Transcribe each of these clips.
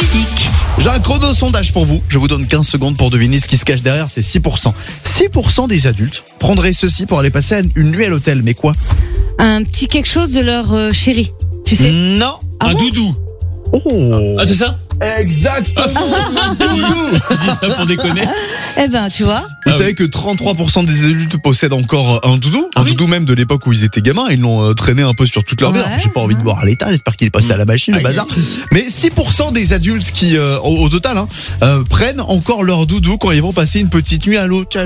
musique. J'ai un chrono sondage pour vous. Je vous donne 15 secondes pour deviner ce qui se cache derrière, c'est 6%. 6% des adultes prendraient ceci pour aller passer une nuit à l'hôtel, mais quoi? Un petit quelque chose de leur chéri, tu sais. Non. Ah bon doudou. Oh. Ah, c'est ça? Exactement. Je dis ça pour déconner. Eh ben, tu vois. Vous savez que 33% des adultes possèdent encore un doudou. Un doudou même de l'époque où ils étaient gamins. Ils l'ont traîné un peu sur toute leur vie. Ouais. Alors, j'ai pas envie de voir l'état. J'espère qu'il est passé à la machine, le bazar. Mais 6% des adultes qui, au total, prennent encore leur doudou quand ils vont passer une petite nuit à l'hôtel.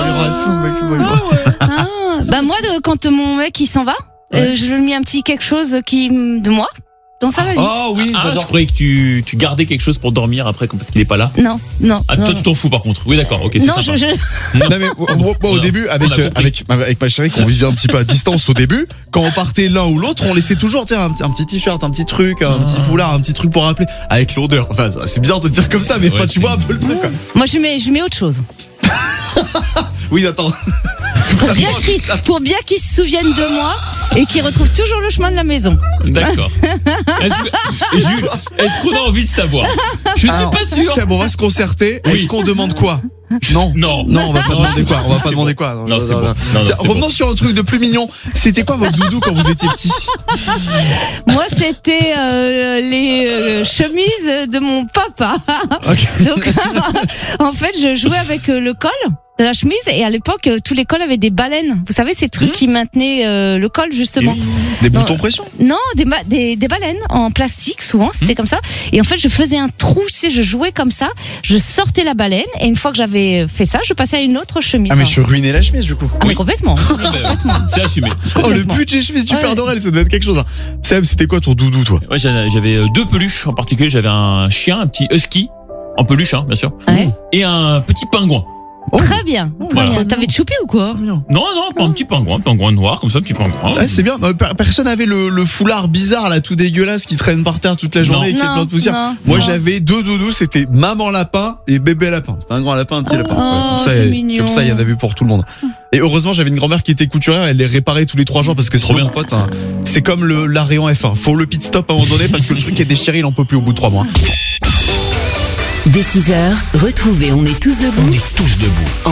Bah moi, quand mon mec il s'en va, je lui ai mis un petit quelque chose de moi dans sa valise. Oh oui, Je j'adore. croyais que tu gardais quelque chose pour dormir après parce qu'il est pas là. Non. Ah, toi, tu t'en fous par contre. Oui, d'accord, ok, c'est Non, sympa. Non, mais moi, au début, avec ma chérie, qu'on vivait un petit peu à distance au début, quand on partait l'un ou l'autre, on laissait toujours un petit t-shirt, un petit truc, un petit foulard, un petit truc pour rappeler, avec l'odeur. Enfin, c'est bizarre de dire comme ça, mais Ouais, tu vois un peu le truc, quoi. Moi, je mets autre chose. Oui, attends. Pour bien qu'ils se souviennent de moi et qu'ils retrouvent toujours le chemin de la maison. D'accord. Jules, est-ce qu'on a envie de savoir? Je suis Alors, pas sûr. C'est bon, on va se concerter. Oui. Est-ce qu'on demande quoi? Non, on va pas demander quoi. On va pas demander quoi. Non, c'est bon. Non, Tiens, c'est revenons sur un truc de plus mignon. C'était quoi votre doudou quand vous étiez petit? Moi, c'était les chemises de mon papa. Okay. Donc, en fait, je jouais avec le col de la chemise et à l'époque, tous les cols avaient des baleines. Vous savez, ces trucs qui maintenaient le col, justement. Des boutons pression? Non, des baleines en plastique, souvent, c'était comme ça. Et en fait, je faisais un trou, tu sais, je jouais comme ça, je sortais la baleine, et une fois que j'avais fait ça, je passais à une autre chemise. Ah, mais je ruinais la chemise, du coup. Ah, mais complètement. C'est assumé. Oh, le budget chemise du Ouais. Père Noël, ça doit être quelque chose. Seb, c'était quoi ton doudou, toi? Ouais, j'avais deux peluches en particulier. J'avais un chien, un petit husky, en peluche, bien sûr, Ouais. et un petit pingouin. Très bien. Voilà. Très bien. T'avais de choupi ou quoi? Non, pas un petit pingouin noir, comme ça, un petit pingouin. Ouais, c'est bien. Personne avait le foulard bizarre, là, tout dégueulasse, qui traîne par terre toute la journée et qui est plein de poussière. Non. Moi, Non. j'avais deux doudous, c'était maman lapin et bébé lapin. C'était un grand lapin, un petit lapin. Oh, Comme ça, c'est mignon. comme ça, il y en avait pour tout le monde. Et heureusement, j'avais une grand-mère qui était couturière, elle les réparait tous les 3 jours parce que sinon, bien. mon pote, c'est comme l'arrêt en F1. Faut le pit stop à un moment donné parce que le truc est déchiré, il en peut plus au bout de 3 mois. Dès 6h, retrouvez On est tous debout. On est tous debout.